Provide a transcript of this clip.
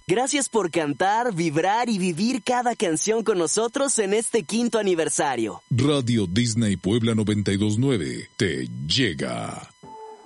Gracias por cantar, vibrar y vivir cada canción con nosotros en este 5º aniversario. Radio Disney Puebla 92.9 te llega.